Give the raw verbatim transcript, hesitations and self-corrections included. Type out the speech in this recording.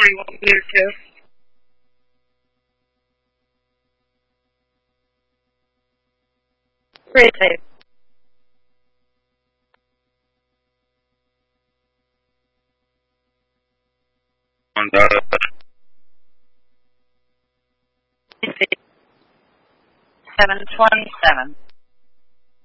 What do you want me to do? Really? On the seven twenty-seven.